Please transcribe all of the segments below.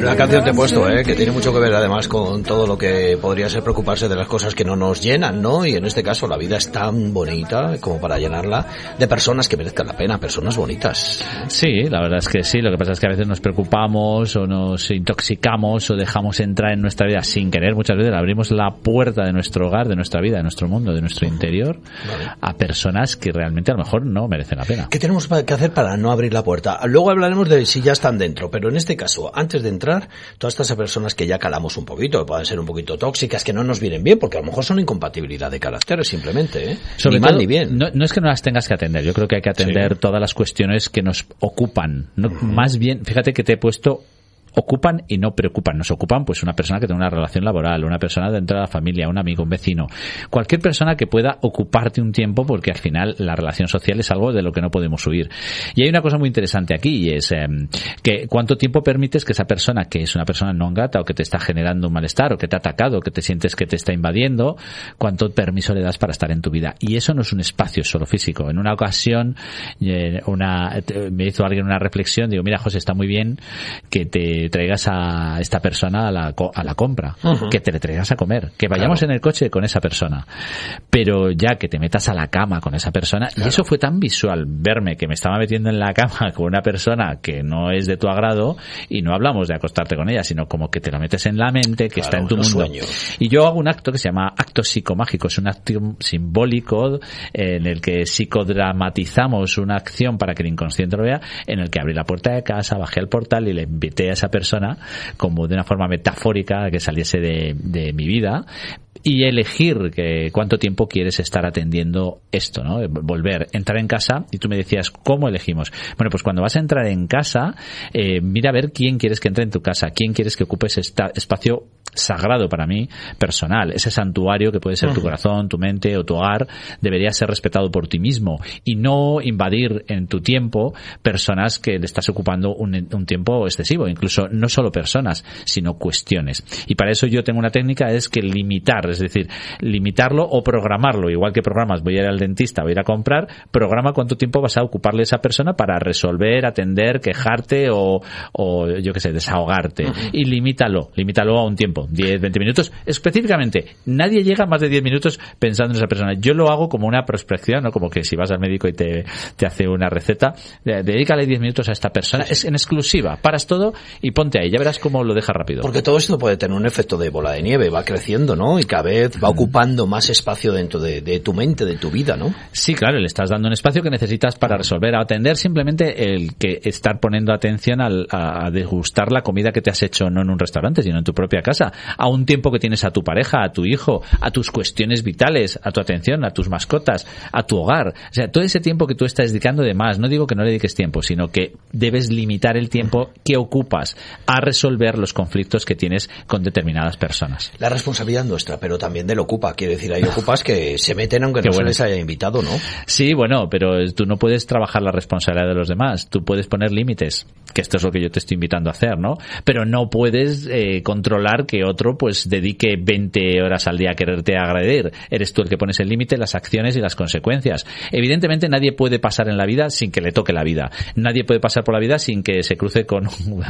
Una canción te he puesto, que tiene mucho que ver además con todo lo que podría ser preocuparse de las cosas que no nos llenan, ¿no? Y en este caso la vida es tan bonita como para llenarla de personas que merezcan la pena, personas bonitas. Sí, la verdad es que sí. Lo que pasa es que a veces nos preocupamos o nos intoxicamos o dejamos entrar en nuestra vida sin querer. Muchas veces abrimos la puerta de nuestro hogar, de nuestra vida, de nuestro mundo, de nuestro interior a personas que realmente a lo mejor no merecen la pena. ¿Qué tenemos que hacer para no abrir la puerta? Luego hablaremos de si ya están dentro, pero en este caso, antes de entrar, todas estas personas que ya calamos un poquito, que pueden ser un poquito tóxicas, que no nos vienen bien, porque a lo mejor son incompatibilidad de caracteres simplemente, Sobre ni todo, mal ni bien. No es que no las tengas que atender, yo creo que hay que atender todas las cuestiones que nos ocupan. No, más bien, fíjate que te he puesto ocupan y no preocupan. Nos ocupan pues una persona que tenga una relación laboral, una persona dentro de la familia, un amigo, un vecino, cualquier persona que pueda ocuparte un tiempo, porque al final la relación social es algo de lo que no podemos huir. Y hay una cosa muy interesante aquí y es que cuánto tiempo permites que esa persona, que es una persona non grata o que te está generando un malestar o que te ha atacado, que te sientes que te está invadiendo, cuánto permiso le das para estar en tu vida. Y eso no es un espacio solo físico. En una ocasión me hizo alguien una reflexión, digo, mira, José, está muy bien que te traigas a esta persona a la compra, que te le traigas a comer, que vayamos en el coche con esa persona, pero ya que te metas a la cama con esa persona, y eso fue tan visual, verme que me estaba metiendo en la cama con una persona que no es de tu agrado, y no hablamos de acostarte con ella, sino como que te lo metes en la mente, que está en tu mundo. Sueños. Y yo hago un acto que se llama acto psicomágico, es un acto simbólico en el que psicodramatizamos una acción para que el inconsciente lo vea, en el que abrí la puerta de casa, bajé al portal y le invité a esa persona como de una forma metafórica que saliese de mi vida, y elegir cuánto tiempo quieres estar atendiendo esto, ¿no? Entrar en casa, y tú me decías, ¿cómo elegimos? Bueno, pues cuando vas a entrar en casa, mira a ver quién quieres que entre en tu casa, quién quieres que ocupe ese espacio sagrado para mí, personal, ese santuario que puede ser tu corazón, tu mente o tu hogar, debería ser respetado por ti mismo y no invadir en tu tiempo personas que le estás ocupando un tiempo excesivo, incluso no solo personas, sino cuestiones. Y para eso yo tengo una técnica, es que limitarlo o programarlo, igual que programas, voy a ir al dentista, voy a ir a comprar, programa cuánto tiempo vas a ocuparle a esa persona para resolver, atender, quejarte o yo qué sé, desahogarte, y limítalo a un tiempo, 10, 20 minutos, específicamente. Nadie llega a más de 10 minutos pensando en esa persona. Yo lo hago como una prospección, ¿no? Como que si vas al médico y te hace una receta, dedícale 10 minutos a esta persona, es en exclusiva, paras todo y ponte ahí, ya verás cómo lo dejas rápido. Porque todo esto puede tener un efecto de bola de nieve, va creciendo, ¿no? Y cada vez va ocupando más espacio dentro de tu mente, de tu vida, ¿no? Sí, claro, le estás dando un espacio que necesitas para resolver, a atender simplemente el que estar poniendo atención a degustar la comida que te has hecho, no en un restaurante, sino en tu propia casa, a un tiempo que tienes a tu pareja, a tu hijo, a tus cuestiones vitales, a tu atención, a tus mascotas, a tu hogar. O sea, todo ese tiempo que tú estás dedicando de más, no digo que no le dediques tiempo, sino que debes limitar el tiempo que ocupas a resolver los conflictos que tienes con determinadas personas. La responsabilidad nuestra, pero también del ocupa, quiere decir, hay ocupas que se meten aunque no se les haya invitado, ¿no? Sí, bueno, pero tú no puedes trabajar la responsabilidad de los demás, tú puedes poner límites, que esto es lo que yo te estoy invitando a hacer, ¿no? Pero no puedes controlar que otro pues dedique 20 horas al día a quererte agredir. Eres tú el que pones el límite, las acciones y las consecuencias. Evidentemente nadie puede pasar en la vida sin que le toque la vida. Nadie puede pasar por la vida sin que se cruce con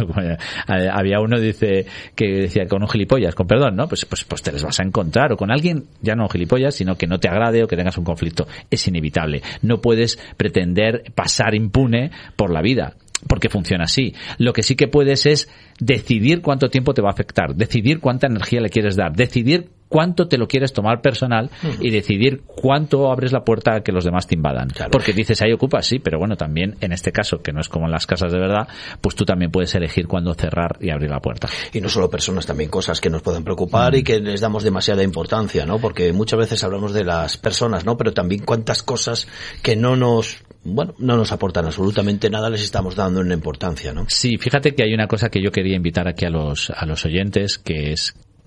había uno que decía con un gilipollas, con perdón, ¿no? Pues te les vas a encontrar, o con alguien, ya no gilipollas, sino que no te agrade o que tengas un conflicto. Es inevitable. No puedes pretender pasar impune por la vida, porque funciona así. Lo que sí que puedes es decidir cuánto tiempo te va a afectar, decidir cuánta energía le quieres dar, decidir cuánto te lo quieres tomar personal y decidir cuánto abres la puerta a que los demás te invadan. Claro. Porque dices, ahí ocupas, sí, pero bueno, también en este caso, que no es como en las casas de verdad, pues tú también puedes elegir cuándo cerrar y abrir la puerta. Y no solo personas, también cosas que nos pueden preocupar y que les damos demasiada importancia, ¿no? Porque muchas veces hablamos de las personas, ¿no? Pero también cuántas cosas que no nos aportan absolutamente nada les estamos dando una importancia, ¿no? Sí, fíjate que hay una cosa que yo quería invitar aquí a los oyentes, que es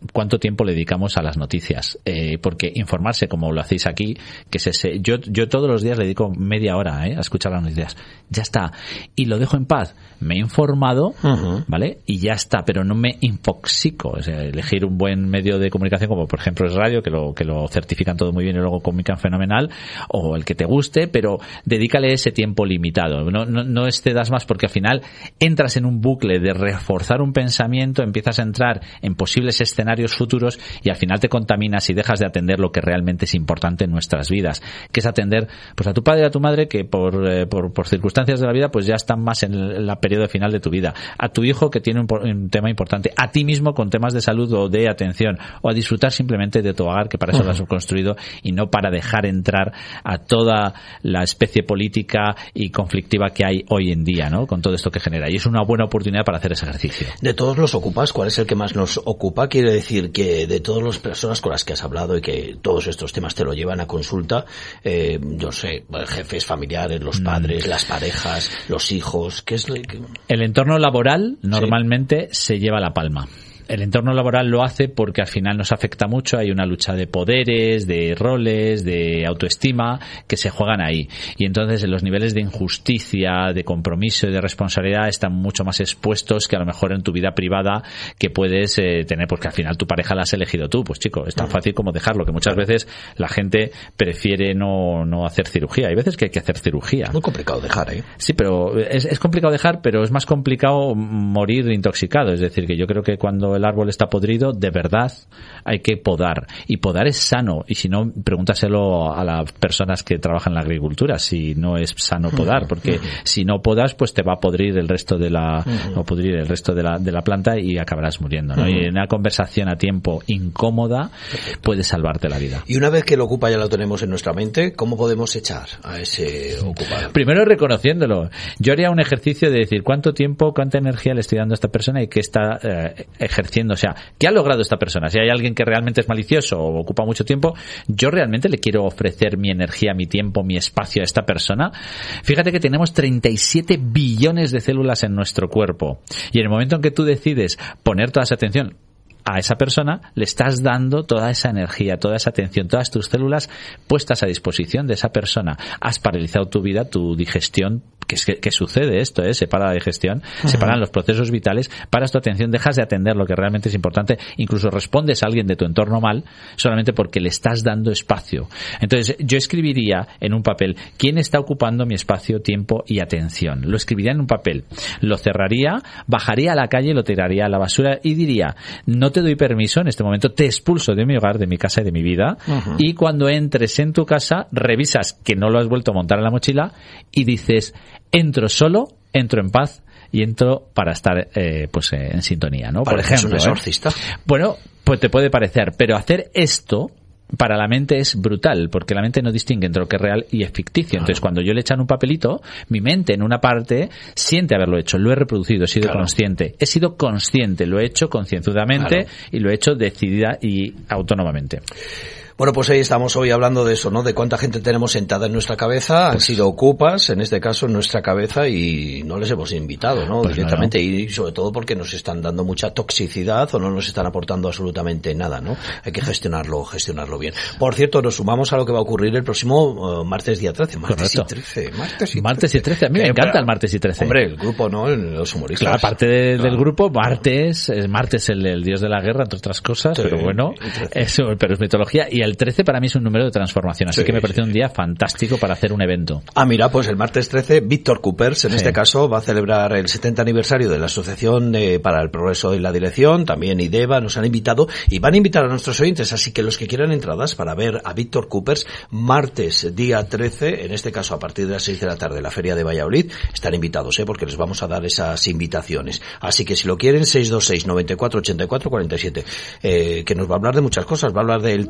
cuánto tiempo le dedicamos a las noticias, porque informarse como lo hacéis aquí, que es ese, yo todos los días le dedico media hora a escuchar las noticias, ya está, y lo dejo en paz, me he informado, ¿vale? Y ya está, pero no me infoxico. O sea, elegir un buen medio de comunicación como por ejemplo es radio, que lo certifican todo muy bien y luego comunican fenomenal, o el que te guste, pero dedícale ese tiempo limitado, no excedas más, porque al final entras en un bucle de reforzar un pensamiento, empiezas a entrar en posibles escenarios futuros y al final te contaminas y dejas de atender lo que realmente es importante en nuestras vidas, que es atender pues a tu padre y a tu madre, que por circunstancias de la vida pues ya están más en la periodo final de tu vida, a tu hijo que tiene un tema importante, a ti mismo con temas de salud o de atención, o a disfrutar simplemente de tu hogar, que para eso lo has construido, y no para dejar entrar a toda la especie política y conflictiva que hay hoy en día, ¿no? Con todo esto que genera. Y es una buena oportunidad para hacer ese ejercicio. De todos los ocupas, ¿cuál es el que más nos ocupa? Quiere decir que de todas las personas con las que has hablado y que todos estos temas te lo llevan a consulta, yo sé, jefes, familiares, los padres, las parejas, los hijos, ¿qué es lo que... El entorno laboral normalmente se lleva la palma. El entorno laboral lo hace porque al final nos afecta mucho, hay una lucha de poderes, de roles, de autoestima que se juegan ahí, y entonces los niveles de injusticia, de compromiso y de responsabilidad están mucho más expuestos que a lo mejor en tu vida privada que puedes tener, porque al final tu pareja la has elegido tú. Pues chico, es tan fácil como dejarlo, que muchas veces la gente prefiere no hacer cirugía. Hay veces que hay que hacer cirugía. Muy complicado dejar, Sí, pero es complicado dejar, pero es más complicado morir intoxicado. Es decir, que yo creo que cuando el árbol está podrido, de verdad hay que podar, y podar es sano, y si no, pregúntaselo a las personas que trabajan en la agricultura si no es sano podar, porque si no podas pues te va a podrir el resto de la de la planta y acabarás muriendo, ¿no? Y en una conversación a tiempo incómoda puede salvarte la vida. Y una vez que el ocupa ya lo tenemos en nuestra mente, ¿cómo podemos echar a ese ocupado? Primero reconociéndolo. Yo haría un ejercicio de decir cuánta energía le estoy dando a esta persona y qué está ejerciendo. O sea, ¿qué ha logrado esta persona? Si hay alguien que realmente es malicioso o ocupa mucho tiempo, yo realmente le quiero ofrecer mi energía, mi tiempo, mi espacio a esta persona. Fíjate que tenemos 37 billones de células en nuestro cuerpo, y en el momento en que tú decides poner toda esa atención a esa persona, le estás dando toda esa energía, toda esa atención, todas tus células puestas a disposición de esa persona. Has paralizado tu vida, tu digestión. ¿Qué sucede esto? Se para la digestión, se paran los procesos vitales, paras tu atención, dejas de atender lo que realmente es importante, incluso respondes a alguien de tu entorno mal solamente porque le estás dando espacio. Entonces yo escribiría en un papel quién está ocupando mi espacio, tiempo y atención. Lo escribiría en un papel, lo cerraría, bajaría a la calle, lo tiraría a la basura y diría: no te doy permiso en este momento, te expulso de mi hogar, de mi casa y de mi vida, y cuando entres en tu casa revisas que no lo has vuelto a montar en la mochila y dices: entro solo, entro en paz y entro para estar en sintonía, ¿no? Por ejemplo, un exorcista. Bueno, pues te puede parecer, pero hacer esto para la mente es brutal, porque la mente no distingue entre lo que es real y es ficticio. Entonces, cuando yo le echan un papelito, mi mente en una parte siente haberlo hecho, lo he reproducido, he sido consciente, lo he hecho concienzudamente y lo he hecho decidida y autónomamente. Bueno, pues ahí estamos hoy hablando de eso, ¿no? De cuánta gente tenemos sentada en nuestra cabeza, han sido ocupas, en este caso en nuestra cabeza, y no les hemos invitado, ¿no? Pues directamente, y sobre todo porque nos están dando mucha toxicidad o no nos están aportando absolutamente nada, ¿no? Hay que gestionarlo bien. Por cierto, nos sumamos a lo que va a ocurrir el próximo martes día 13. Martes y 13. A mí me encanta el martes y 13. Hombre, el grupo, ¿no? Los humoristas. Claro, aparte del grupo, martes el dios de la guerra, entre otras cosas, pero bueno, pero es mitología. Y el 13 para mí es un número de transformación, así que me parece un día fantástico para hacer un evento. Mira, pues el martes 13, Víctor Coopers, en este caso, va a celebrar el 70 aniversario de la Asociación para el Progreso y la Dirección, también IDEVA, nos han invitado, y van a invitar a nuestros oyentes, así que los que quieran entradas para ver a Víctor Coopers, martes día 13, en este caso a partir de las 6 de la tarde, en la Feria de Valladolid, están invitados, porque les vamos a dar esas invitaciones. Así que si lo quieren, 626 94 84 47, que nos va a hablar de muchas cosas, va a hablar del talento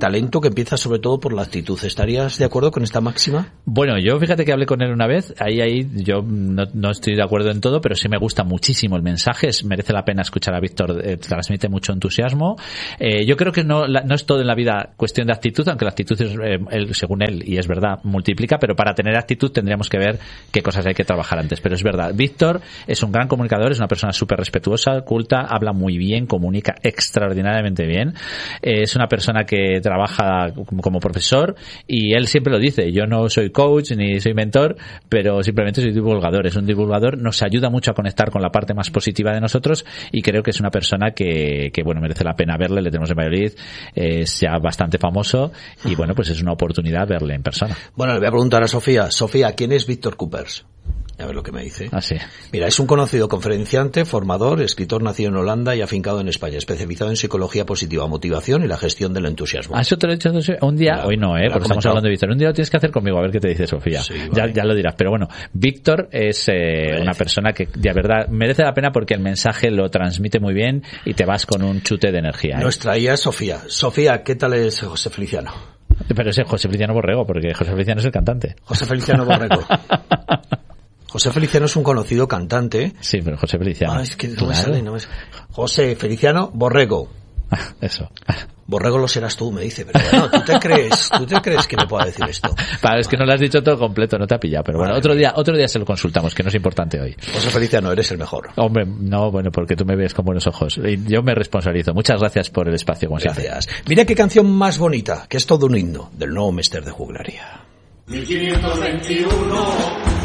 que empieza sobre todo por la actitud. ¿Estarías de acuerdo con esta máxima? Bueno, yo fíjate que hablé con él una vez, ahí yo no estoy de acuerdo en todo, pero sí me gusta muchísimo el mensaje, merece la pena escuchar a Víctor, transmite mucho entusiasmo. Yo creo que no es todo en la vida cuestión de actitud, aunque la actitud es, según él, y es verdad, multiplica, pero para tener actitud tendríamos que ver qué cosas hay que trabajar antes. Pero es verdad, Víctor es un gran comunicador, es una persona súper respetuosa, culta, habla muy bien, comunica extraordinariamente bien, es una persona que trabaja como profesor, y él siempre lo dice, yo no soy coach ni soy mentor, pero simplemente soy divulgador. Es un divulgador, nos ayuda mucho a conectar con la parte más positiva de nosotros, y creo que es una persona que bueno, merece la pena verle. Le tenemos en Valladolid, es ya bastante famoso, y bueno, pues es una oportunidad verle en persona. Bueno, le voy a preguntar a Sofía. Sofía, ¿quién es Víctor Coopers? A ver lo que me dice. Sí. Mira, es un conocido conferenciante, formador, escritor nacido en Holanda y afincado en España, especializado en psicología positiva, motivación y la gestión del entusiasmo. Eso te lo he dicho un día, hoy no, porque estamos hablando de Víctor. Un día lo tienes que hacer conmigo, a ver qué te dice Sofía. Sí, vale. Ya lo dirás. Pero bueno, Víctor es una persona que de verdad merece la pena, porque el mensaje lo transmite muy bien y te vas con un chute de energía. Nuestra guía es Sofía. Sofía, ¿qué tal es José Feliciano? Pero ese es José Feliciano Borrego, porque José Feliciano es el cantante. José Feliciano Borrego. José Feliciano es un conocido cantante. Sí, pero José Feliciano. Es que no me sale, José Feliciano Borrego. Eso. Borrego lo serás tú, me dice. Pero bueno, ¿tú te crees que me pueda decir esto? Es que no lo has dicho todo completo, no te ha pillado. Pero bueno, otro día se lo consultamos, que no es importante hoy. José Feliciano, eres el mejor. Hombre, no, bueno, porque tú me ves con buenos ojos. Y yo me responsabilizo. Muchas gracias por el espacio, como siempre. Gracias. Mira qué canción más bonita, que es todo un himno del nuevo Mester de Juglaría. 1521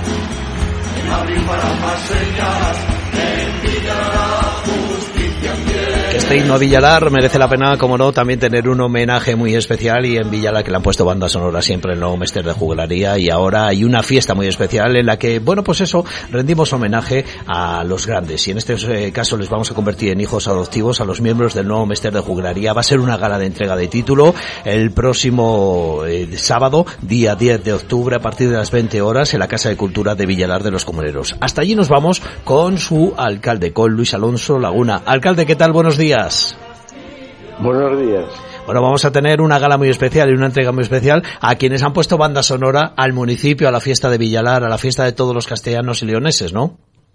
en abril para más señas, en Villalar justicia fiel. Que este himno a Villalar merece la pena, como no, también tener un homenaje muy especial, y en Villalar que le han puesto banda sonora siempre el nuevo Mester de Juglaría, y ahora hay una fiesta muy especial en la que, bueno, pues eso, rendimos homenaje a los grandes, y en este caso les vamos a convertir en hijos adoptivos a los miembros del nuevo Mester de Juglaría. Va a ser una gala de entrega de título el próximo sábado, día 10 de octubre, a partir de las 20 horas, en la Casa de Cultura de Villalar de los Comuneros. Hasta allí nos vamos con su alcalde, con Luis Alonso Laguna. Alcalde, ¿qué tal? Buenos días. Buenos días. Bueno, vamos a tener una gala muy especial y una entrega muy especial a quienes han puesto banda sonora al municipio, a la fiesta de Villalar, a la fiesta de todos los castellanos y leoneses, ¿no?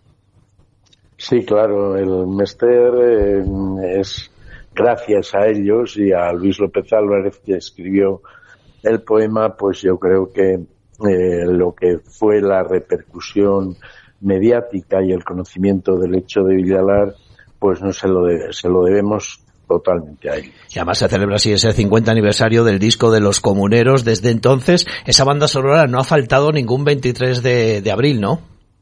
Sí, claro, el Mester es gracias a ellos y a Luis López Álvarez, que escribió el poema, pues yo creo que lo que fue la repercusión mediática y el conocimiento del hecho de Villalar, pues no se lo debemos totalmente a ellos. Y además se celebra así ese 50 aniversario del disco de los Comuneros. Desde entonces, esa banda sonora no ha faltado ningún 23 de abril, ¿no?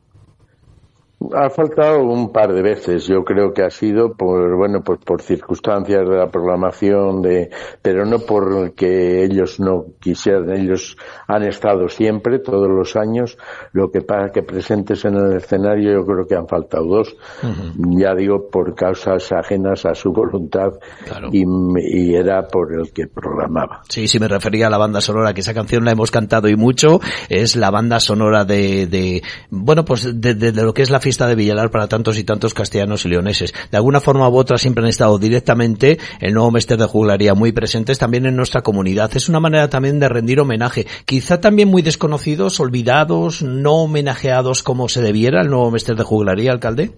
Ha faltado un par de veces. Yo creo que ha sido por circunstancias de la programación, pero no porque ellos no quisieran. Ellos han estado siempre, todos los años. Lo que pasa que presentes en el escenario, yo creo que han faltado dos. Uh-huh. Ya digo, por causas ajenas a su voluntad. Claro. Y era por el que programaba. Sí, me refería a la banda sonora, que esa canción la hemos cantado y mucho. Es la banda sonora de lo que es la fiesta de Villalar para tantos y tantos castellanos y leoneses. De alguna forma u otra siempre han estado directamente el nuevo Mester de Juglaría muy presentes también en nuestra comunidad. Es una manera también de rendir homenaje. Quizá también muy desconocidos, olvidados, no homenajeados como se debiera el nuevo Mester de Juglaría, alcalde.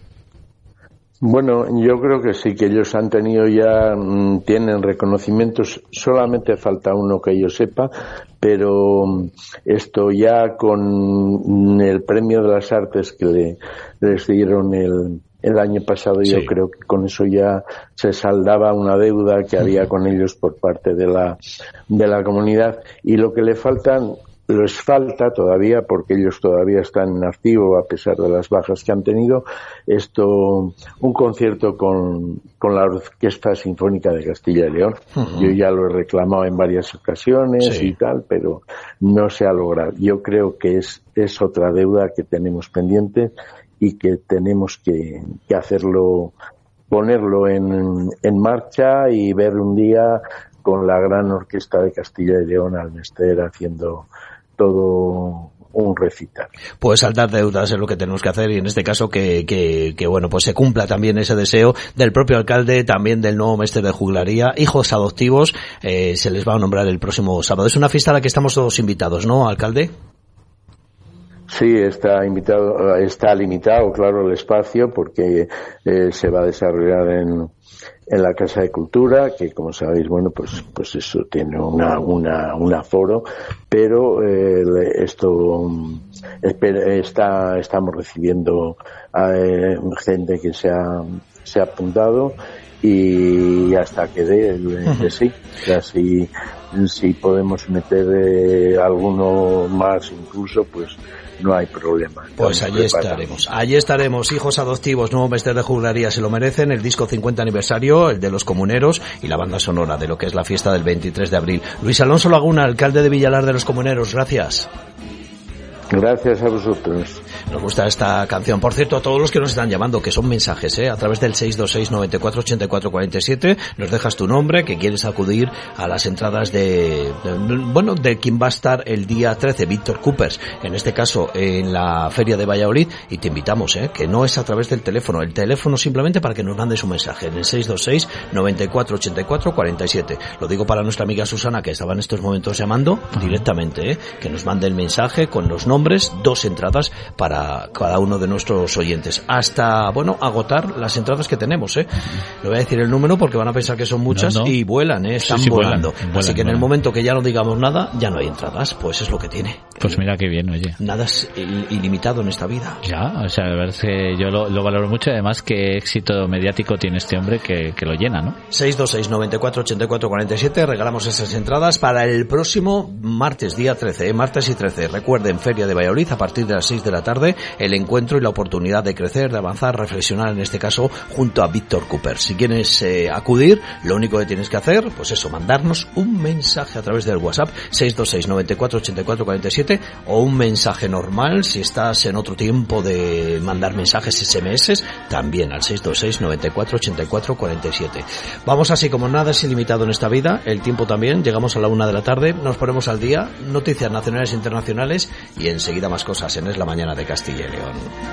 Bueno, yo creo que sí, que ellos han tenido tienen reconocimientos, solamente falta uno que yo sepa, pero esto ya con el premio de las artes que les dieron el año pasado, sí. Yo creo que con eso ya se saldaba una deuda que había con ellos por parte de la comunidad, y lo que les falta todavía, porque ellos todavía están en activo a pesar de las bajas que han tenido, un concierto con la Orquesta Sinfónica de Castilla y León. Uh-huh. Yo ya lo he reclamado en varias ocasiones, sí. Y tal, pero no se ha logrado. Yo creo que es otra deuda que tenemos pendiente y que tenemos que hacerlo, ponerlo en marcha y ver un día con la gran Orquesta de Castilla y León al Mester haciendo todo un recital. Pues saldar deudas es lo que tenemos que hacer, y en este caso que bueno, pues se cumpla también ese deseo del propio alcalde, también del nuevo mestre de juglaría. Hijos adoptivos, se les va a nombrar el próximo sábado. Es una fiesta a la que estamos todos invitados, ¿no, alcalde? Sí, está limitado, claro, el espacio, porque se va a desarrollar en la Casa de Cultura, que como sabéis, bueno, pues eso tiene un aforo, pero estamos recibiendo gente que se ha apuntado, y hasta que dé sí, ya si podemos meter alguno más incluso, pues no hay problema. Pues allí estaremos, hijos adoptivos, nuevo mestre de juglaría, se lo merecen, el disco 50 aniversario, el de los comuneros, y la banda sonora de lo que es la fiesta del 23 de abril. Luis Alonso Laguna, alcalde de Villalar de los Comuneros, gracias. Gracias a vosotros. Nos gusta esta canción. Por cierto, a todos los que nos están llamando, que son mensajes, a través del 626-94-84-47, nos dejas tu nombre, que quieres acudir a las entradas de quien va a estar el día 13, Víctor Coopers, en este caso en la Feria de Valladolid, y te invitamos, que no es a través del teléfono, el teléfono simplemente para que nos mandes un mensaje, en el 626-94-84-47. Lo digo para nuestra amiga Susana, que estaba en estos momentos llamando directamente, que nos mande el mensaje con los nombres, 2 entradas para cada uno de nuestros oyentes, hasta agotar las entradas que tenemos. Le voy a decir el número porque van a pensar que son muchas, y vuelan, están volando. Así que en el momento que ya no digamos nada, ya no hay entradas. Pues es lo que tiene. Pues mira qué bien, oye. Nada es ilimitado en esta vida. Ya, o sea, la verdad es que yo lo valoro mucho, y además qué éxito mediático tiene este hombre que lo llena, ¿no? 626-94-84-47, regalamos esas entradas para el próximo martes, día 13, martes y 13. Recuerden, Feria de Valladolid, a partir de las 6 de la tarde, el encuentro y la oportunidad de crecer, de avanzar, reflexionar, en este caso junto a Víctor Cooper. Si quieres acudir, lo único que tienes que hacer, pues eso, mandarnos un mensaje a través del WhatsApp 626-94-84-47, o un mensaje normal si estás en otro tiempo de mandar mensajes SMS, también al 626-94-84-47. Vamos así, como nada es ilimitado en esta vida, el tiempo también. Llegamos a la 1 de la tarde, nos ponemos al día, noticias nacionales e internacionales, y enseguida más cosas en Es la Mañana de Castilla y León.